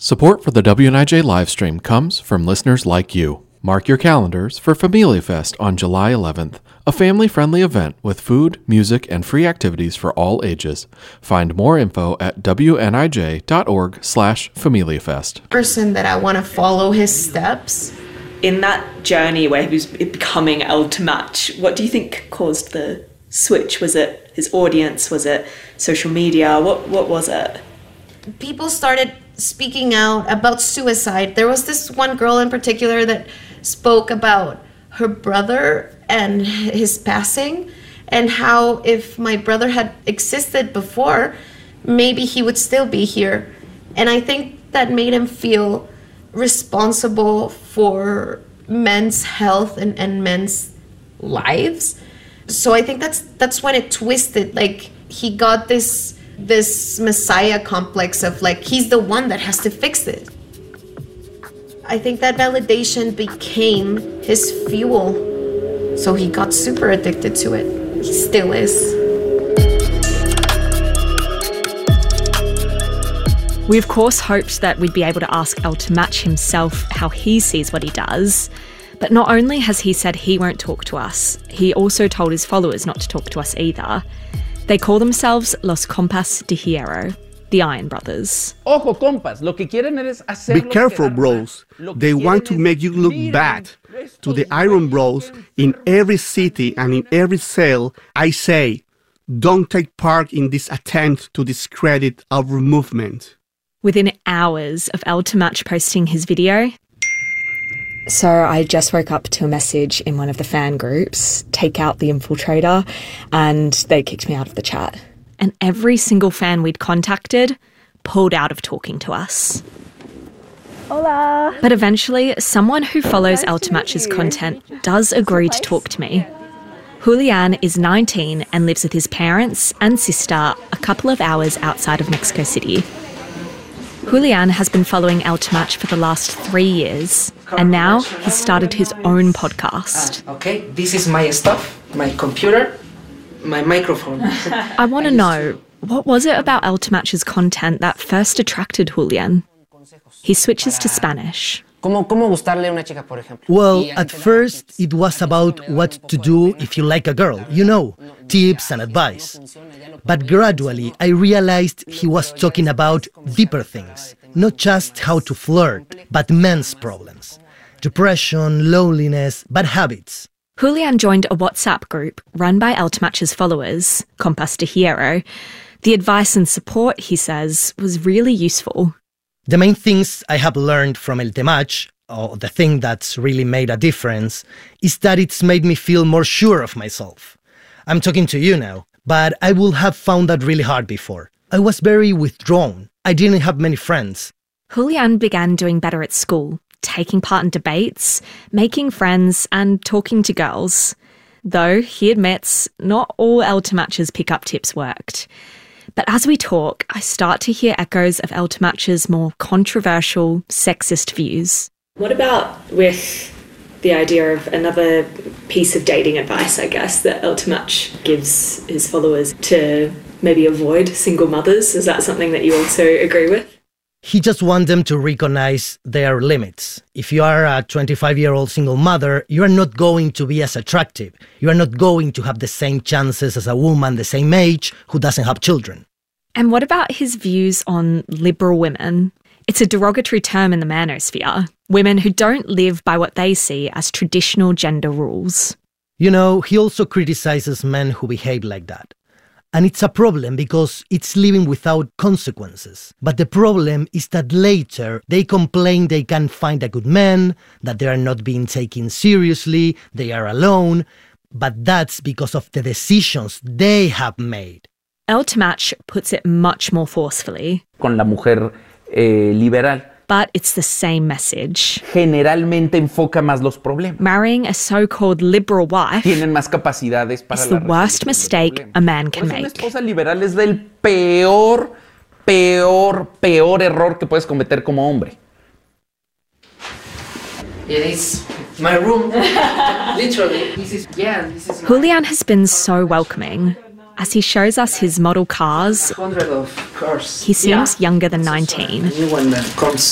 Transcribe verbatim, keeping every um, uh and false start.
Support for the W N I J livestream comes from listeners like you. Mark your calendars for Familia Fest on July eleventh, a family-friendly event with food, music, and free activities for all ages. Find more info at w n i j dot org slash familia fest. Person that I want to follow his steps. In that journey where he was becoming El Temach, what do you think caused the switch? Was it his audience? Was it social media? What what was it? People started speaking out about suicide. There was this one girl in particular that spoke about her brother and his passing, and how if my brother had existed before, maybe he would still be here. And I think that made him feel responsible for men's health and, and men's lives. So I think that's that's when it twisted. Like, he got this this messiah complex of like, he's the one that has to fix it. I think that validation became his fuel. So he got super addicted to it. He still is. We of course hoped that we'd be able to ask El Temach himself how he sees what he does. But not only has he said he won't talk to us, he also told his followers not to talk to us either. They call themselves Los Compas de Hierro, the Iron Brothers. Ojo, compas, lo que quieren es hacer. Be careful, bros. They want to make you look bad. To the Iron Bros, in every city and in every cell, I say, don't take part in this attempt to discredit our movement. Within hours of El Temach posting his video, so I just woke up to a message in one of the fan groups, take out the infiltrator, and they kicked me out of the chat. And every single fan we'd contacted pulled out of talking to us. Hola. But eventually, someone who follows El Temach's content does agree to talk to me. Julian is nineteen and lives with his parents and sister a couple of hours outside of Mexico City. Julian has been following El Temach for the last three years, and now he's started his own podcast. Ah, okay, this is my stuff, my computer, my microphone. I want to know, what was it about El Temach's content that first attracted Julian? He switches to Spanish. Well, at first, it was about what to do if you like a girl, you know, tips and advice. But gradually, I realized he was talking about deeper things, not just how to flirt, but men's problems. Depression, loneliness, bad habits. Julian joined a WhatsApp group run by El Temach's followers, Compas de Hierro. The advice and support, he says, was really useful. The main things I have learned from El Temach, or the thing that's really made a difference, is that it's made me feel more sure of myself. I'm talking to you now, but I would have found that really hard before. I was very withdrawn. I didn't have many friends. Julian began doing better at school, taking part in debates, making friends, and talking to girls. Though, he admits, not all El Temach's pick-up tips worked. But as we talk, I start to hear echoes of El Temach's more controversial, sexist views. What about with the idea of another piece of dating advice, I guess, that El Temach gives his followers to maybe avoid single mothers? Is that something that you also agree with? He just wants them to recognize their limits. If you are a twenty-five-year-old single mother, you are not going to be as attractive. You are not going to have the same chances as a woman the same age who doesn't have children. And what about his views on liberal women? It's a derogatory term in the manosphere. Women who don't live by what they see as traditional gender rules. You know, he also criticizes men who behave like that. And it's a problem because it's living without consequences. But the problem is that later they complain they can't find a good man, that they are not being taken seriously, they are alone. But that's because of the decisions they have made. El Temach puts it much more forcefully. Con la mujer eh, liberal. But it's the same message. Generalmente enfoca más los problemas. Marrying a so-called liberal wife Tienen más capacidades para is the worst mistake a man can make. Una esposa liberal es del peor, peor, peor error que puedes cometer como hombre. It is my room. Literally. This is, yeah, this is Julian has been so welcoming. As he shows us his model cars, hundred of cars. He seems yeah. younger than nineteen. The new one that comes